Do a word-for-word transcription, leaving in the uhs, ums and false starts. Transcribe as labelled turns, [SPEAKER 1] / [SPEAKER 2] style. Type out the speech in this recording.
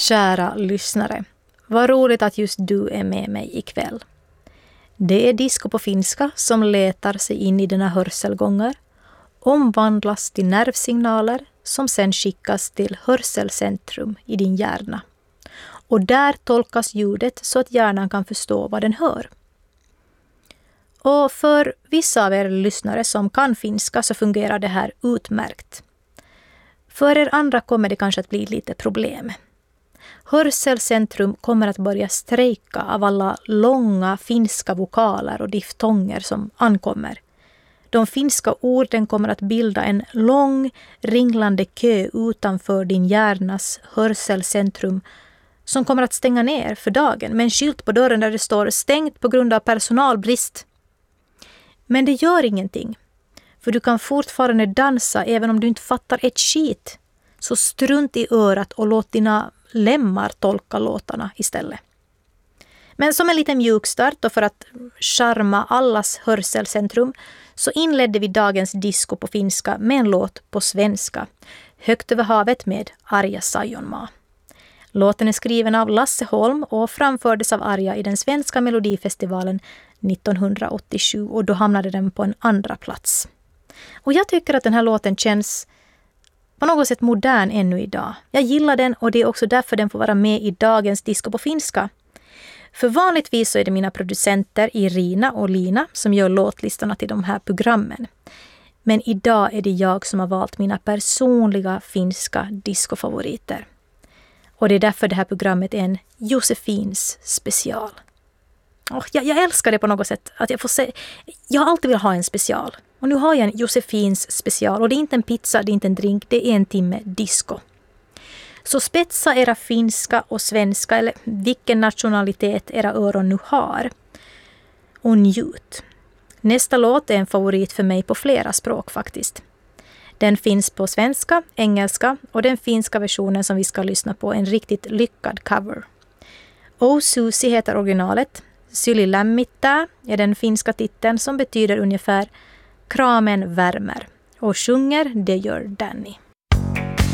[SPEAKER 1] Kära lyssnare, vad roligt att just du är med mig ikväll. Det är disco på finska som letar sig in i dina hörselgångar, omvandlas till nervsignaler som sen skickas till hörselcentrum i din hjärna. Och där tolkas ljudet så att hjärnan kan förstå vad den hör. Och för vissa av er lyssnare som kan finska så fungerar det här utmärkt. För er andra kommer det kanske att bli lite problem. Hörselcentrum kommer att börja strejka av alla långa finska vokaler och diftonger som ankommer. De finska orden kommer att bilda en lång, ringlande kö utanför din hjärnas hörselcentrum som kommer att stänga ner för dagen med en skylt på dörren där det står stängt på grund av personalbrist. Men det gör ingenting, för du kan fortfarande dansa även om du inte fattar ett skit. Så strunt i örat och låt dina lemmar tolka låtarna istället. Men som en liten mjukstart och för att charma allas hörselcentrum så inledde vi dagens disco på finska med en låt på svenska, Högt över havet med Arja Saijonmaa. Låten är skriven av Lasse Holm och framfördes av Arja i den svenska melodifestivalen nittonhundraåttiosju och då hamnade den på en andra plats. Och jag tycker att den här låten känns på något sätt modern ännu idag. Jag gillar den och det är också därför den får vara med i dagens disco på finska. För vanligtvis så är det mina producenter Irina och Lina som gör låtlistorna till de här programmen. Men idag är det jag som har valt mina personliga finska discofavoriter. Och det är därför det här programmet är en Josefins special. Oh, jag, jag älskar det på något sätt. Att jag, får se, jag har alltid velat ha en special. Och nu har jag en Josefins special. Och det är inte en pizza, det är inte en drink, det är en timme disco. Så spetsa era finska och svenska eller vilken nationalitet era öron nu har. Och njut. Nästa låt är en favorit för mig på flera språk faktiskt. Den finns på svenska, engelska och den finska versionen som vi ska lyssna på en riktigt lyckad cover. Oh Susie heter originalet. Syli lämmittää är den finska titeln som betyder ungefär kramen värmer. Och sjunger det gör Danny.